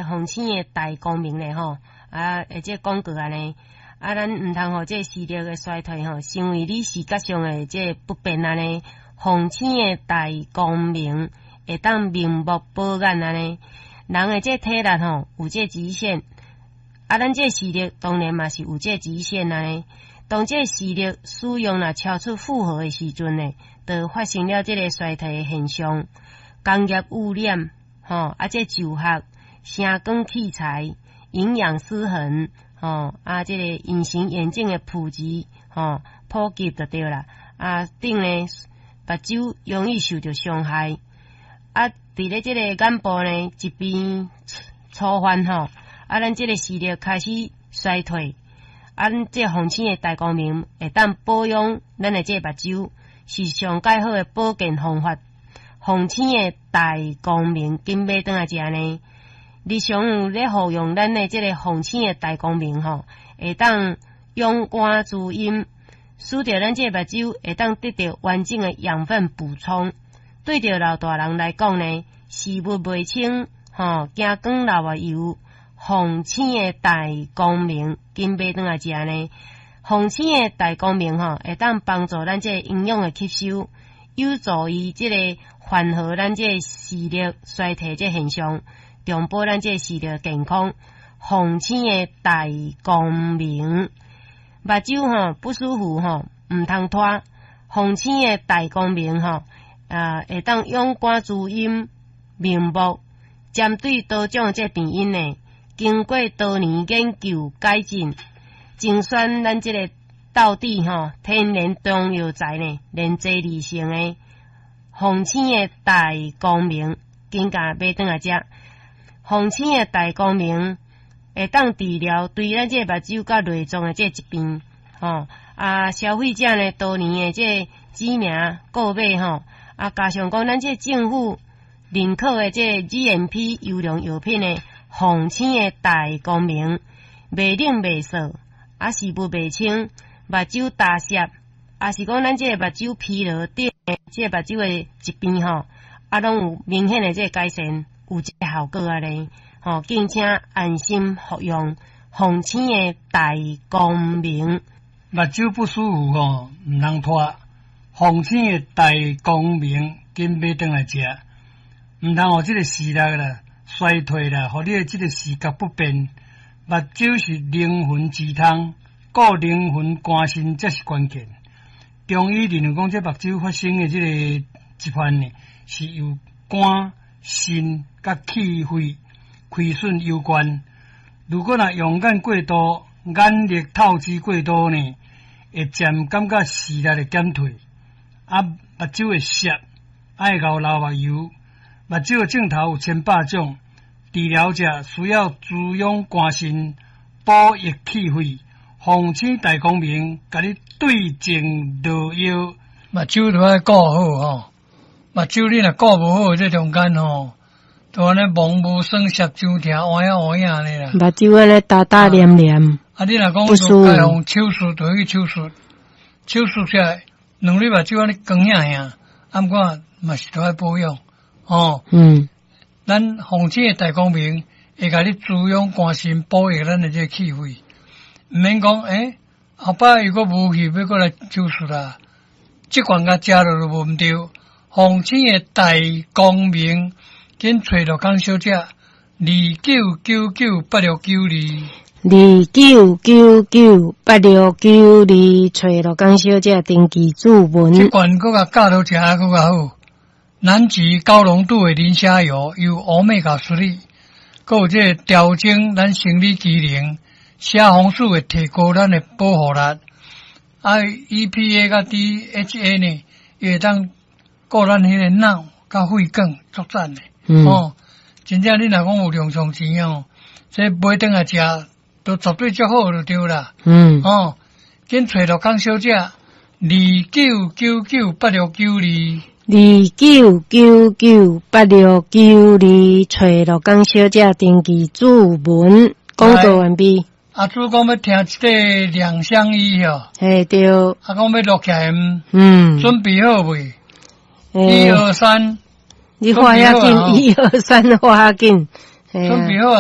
个风醒的大光明咧吼，而且广告安尼，咱毋通互这视力的衰退吼，成为你视觉上的这不便安尼。风醒的大光明会当明目保眼安尼，人的这体力吼有这极限，咱这视力当然嘛是有这极限安尼。当这视力使用若超出负荷的时阵呢，就发生了这个衰退的现象。工业污染吼，这就学、声光器材、营养失衡吼，这个隐形眼镜的普及吼，普及就对啦。顶呢。目睭容易受到伤害，伫咧这个眼部呢一边粗犯吼，咱这个视力开始衰退，咱这风醒的大光明会当保养咱的这目睭，是上介好的保健方法。风醒的大光明紧买转来食呢，日常有咧服用咱的这个风醒的大光明吼，会当养肝滋阴。使着咱这目睭会当得到完整的养分补充，对着老大人来讲呢，视物袂清吼，惊光流啊油，风醒的大光明紧买转来食呢。风醒的大光明吼，会当帮助咱这营养的吸收，有助于这个缓和咱这视力衰退这现象，重保咱这视力健康。风醒的大光明。目睭吼不舒服吼，毋通拖。风醒的大光明吼，会当养肝滋阴、明目，针对多种这病因呢，经过多年研究改进，精选咱这个道地吼天然中药材呢，连济利性的风醒的大光明，紧甲买转来食。风醒的大光明。会当治疗对咱这目睭甲内脏的这疾病，吼消费者呢多年的这知名购买吼，加上讲咱这政府认可的这 GMP 优良药品的风醒的大光明，袂冷袂涩，视物袂清，目睭大涩，是讲咱这目睭疲劳等这目睭的疾病吼，拢有明显的这改善，有这效果啊咧。敬请安心服用风醒的大光明。 目睭不舒服毋通拖，风醒的大光明紧买转来食，毋通互这个视力啦衰退啦，互你的这个视觉不便。目睭是灵魂之汤，顾灵魂肝肾才是关键。中医认为讲，这目睭发生的这个疾患呢，是由肝、肾甲气血亏损有关。如果用眼过度、眼力透支过度呢，会渐感觉视力的减退，目睭会涩，爱流目油。目睭的镜头有千百种，治疗者需要滋养肝肾、补益气血。风醒大光明，甲你对症落药。目睭都要顾好吼，目睭你若顾无好，这中间吼。都安尼蒙无酸涩周疼，换呀换呀咧啦。 目睭安尼大大黏黏， 你若讲做该用手术，就去手术。手术下来，两日目睭安尼光呀呀，毋过嘛是都要保养哦。咱风醒的大光明会甲你滋养肝肾，补益咱的这气血。毋免讲后摆如果无去，要过来手术啦，即罐甲食落就无毋对。风醒的大光明。紧找罗江小姐29998692 29998692，找罗江小姐登记注文。 这罐搁甲教到食搁较好，南极高浓度的磷虾油，有欧米伽3，搁有这调整咱生理机能，虾红素会提高咱的保护力。EPA 甲 DHA 呢，会当顾咱迄个脑甲肺管作战的。真正你若讲有量充钱这买转来食都绝对足好就对啦。紧找罗江小姐29998692 29998692，找罗江小姐登记注文。工作完毕。 阿主讲要听这个两相依嘿对。 讲要录起来准备好未？1、2、3。 你画要紧，1、2、3画要紧， 准备好。